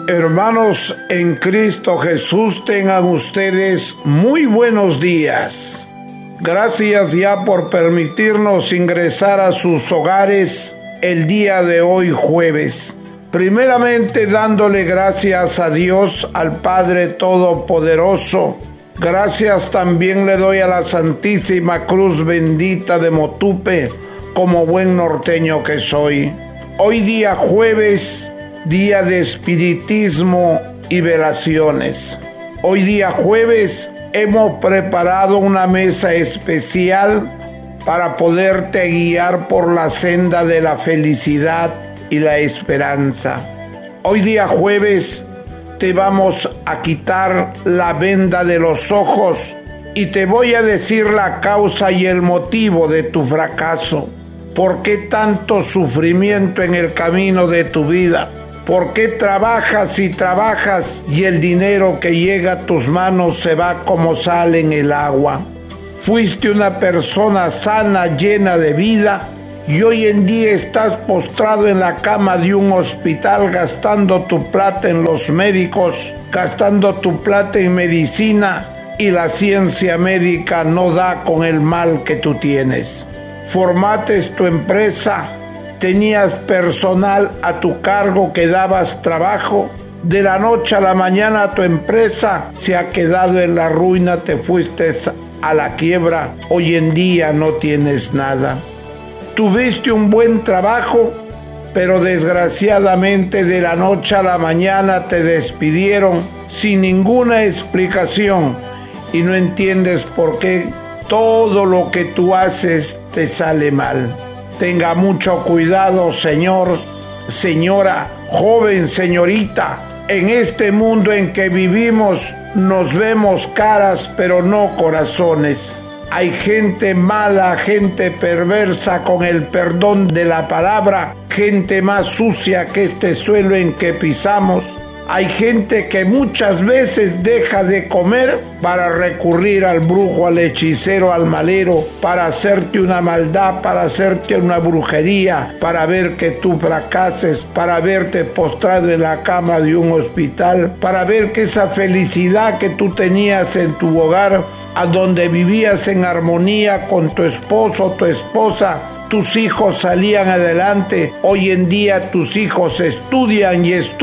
Hermanos en Cristo Jesús, tengan ustedes muy buenos días. Gracias ya por permitirnos ingresar a sus hogares el día de hoy jueves. Primeramente dándole gracias a Dios, al Padre Todopoderoso. Gracias también le doy a la Santísima Cruz Bendita de Motupe, como buen norteño que soy. Hoy día jueves, día de espiritismo y velaciones. Hoy día jueves hemos preparado una mesa especial para poderte guiar por la senda de la felicidad y la esperanza. Hoy día jueves te vamos a quitar la venda de los ojos y te voy a decir la causa y el motivo de tu fracaso. ¿Por qué tanto sufrimiento en el camino de tu vida? ¿Por qué trabajas y trabajas y el dinero que llega a tus manos se va como sale en el agua? Fuiste una persona sana, llena de vida, y hoy en día estás postrado en la cama de un hospital gastando tu plata en los médicos, gastando tu plata en medicina, y la ciencia médica no da con el mal que tú tienes. Formaste tu empresa, tenías personal a tu cargo que dabas trabajo. De la noche a la mañana tu empresa se ha quedado en la ruina, te fuiste a la quiebra. Hoy en día no tienes nada. Tuviste un buen trabajo, pero desgraciadamente de la noche a la mañana te despidieron sin ninguna explicación y no entiendes por qué todo lo que tú haces te sale mal. Tenga mucho cuidado, señor, señora, joven, señorita. En este mundo en que vivimos nos vemos caras, pero no corazones. Hay gente mala, gente perversa, con el perdón de la palabra, gente más sucia que este suelo en que pisamos. Hay gente que muchas veces deja de comer para recurrir al brujo, al hechicero, al malero, para hacerte una maldad, para hacerte una brujería, para ver que tú fracases, para verte postrado en la cama de un hospital, para ver que esa felicidad que tú tenías en tu hogar, a donde vivías en armonía con tu esposo, tu esposa, tus hijos salían adelante. Hoy en día tus hijos estudian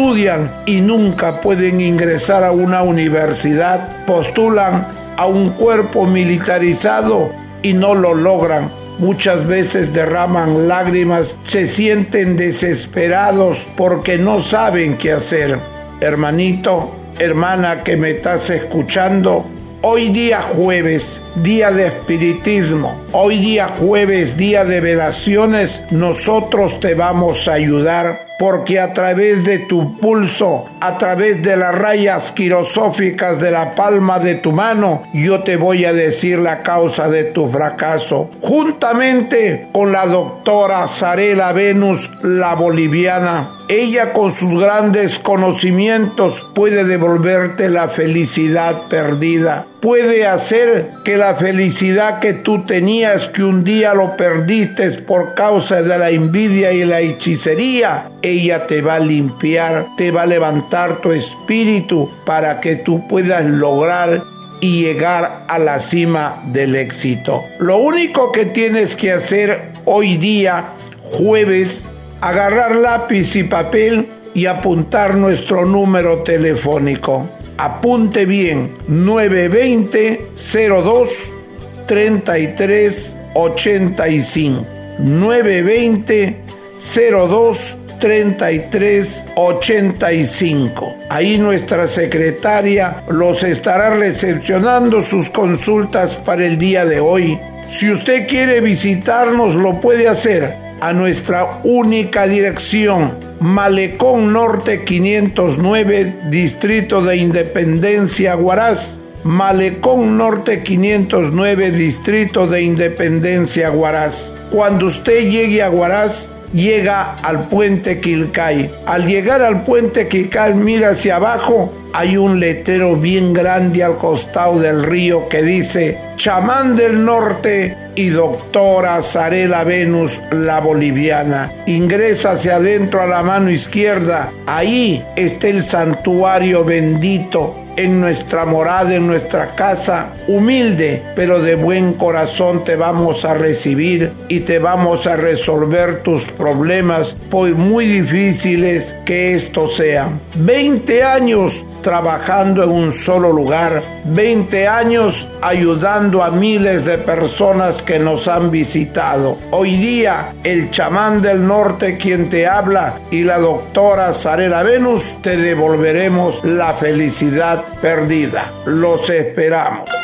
y nunca pueden ingresar a una universidad. Postulan a un cuerpo militarizado y no lo logran. Muchas veces derraman lágrimas, se sienten desesperados porque no saben qué hacer. Hermanito, hermana que me estás escuchando, hoy día jueves, día de espiritismo, hoy día jueves, día de velaciones, nosotros te vamos a ayudar porque a través de tu pulso, a través de las rayas quirosóficas de la palma de tu mano, yo te voy a decir la causa de tu fracaso. Juntamente con la doctora Zarela Venus, la boliviana, ella con sus grandes conocimientos puede devolverte la felicidad perdida. Puede hacer que la felicidad que tú tenías, que un día lo perdiste por causa de la envidia y la hechicería, ella te va a limpiar, te va a levantar tu espíritu para que tú puedas lograr y llegar a la cima del éxito. Lo único que tienes que hacer hoy día, jueves, agarrar lápiz y papel y apuntar nuestro número telefónico. Apunte bien, 920-02-3385. 920-02-3385. Ahí nuestra secretaria los estará recepcionando sus consultas para el día de hoy. Si usted quiere visitarnos, lo puede hacer a nuestra única dirección: Malecón Norte 509, Distrito de Independencia, Huaraz. Malecón Norte 509, Distrito de Independencia, Huaraz. Cuando usted llegue a Huaraz, llega al puente Quilcay. Al llegar al puente Quilcay, mira hacia abajo, hay un letrero bien grande al costado del río que dice: Chamán del Norte, y doctora Zarela Venus, la boliviana. Ingresa hacia adentro a la mano izquierda. Ahí está el santuario bendito. En nuestra morada, en nuestra casa, humilde, pero de buen corazón te vamos a recibir y te vamos a resolver tus problemas, por muy difíciles que estos sean. 20 años trabajando en un solo lugar, 20 años ayudando a miles de personas que nos han visitado. Hoy día, el chamán del norte quien te habla y la doctora Zarela Venus te devolveremos la felicidad perdida. Los esperamos.